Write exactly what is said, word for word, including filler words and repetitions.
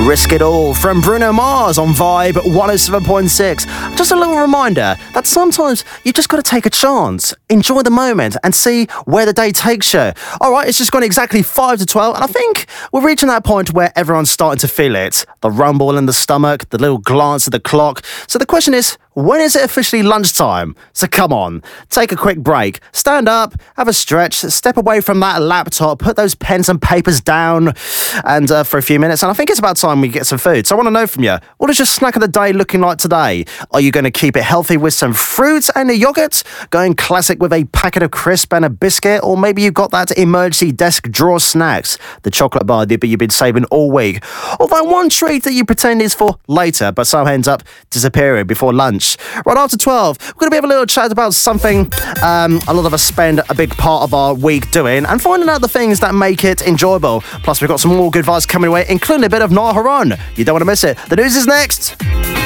Risk It All from Bruno Mars on Vibe one oh seven point six. Just a little reminder that sometimes you just got to take a chance, enjoy the moment and see where the day takes you. All right, it's just gone exactly five to twelve and I think we're reaching that point where everyone's starting to feel it. The rumble in the stomach, the little glance at the clock. So the question is, when is it officially lunchtime? So come on, take a quick break, stand up, have a stretch, step away from that laptop, put those pens and papers down and uh, for a few minutes. And I think it's about time we get some food. So I want to know from you, what is your snack of the day looking like today? Are you going to keep it healthy with some fruit and a yogurt? Going classic with a packet of crisp and a biscuit? Or maybe you've got that emergency desk drawer snacks, the chocolate bar that you've been saving all week. Or that one treat that you pretend is for later, but somehow ends up disappearing before lunch. Right after twelve, we're going to be having a little chat about something um, a lot of us spend a big part of our week doing and finding out the things that make it enjoyable. Plus, we've got some more good vibes coming away, including a bit of Noah Haran. You don't want to miss it. The news is next.